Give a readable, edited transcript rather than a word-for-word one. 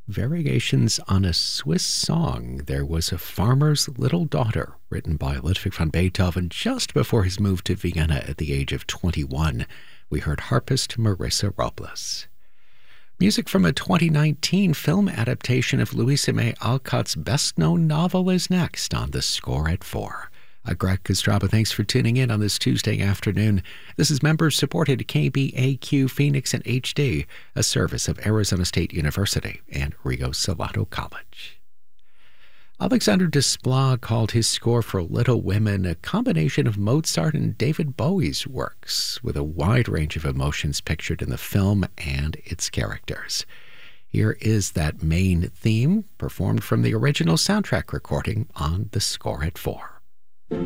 Variations on a Swiss song. There was a farmer's little daughter, written by Ludwig van Beethoven just before his move to Vienna at the age of 21. We heard harpist Marissa Robles. Music from a 2019 film adaptation of Louisa May Alcott's best-known novel is next on The Score at 4. Greg Kostraba, thanks for tuning in on this Tuesday afternoon. This is member-supported KBAQ Phoenix and HD, a service of Arizona State University and Rio Salado College. Alexander Desplat called his score for Little Women a combination of Mozart and David Bowie's works, with a wide range of emotions pictured in the film and its characters. Here is that main theme, performed from the original soundtrack recording on The Score at 4.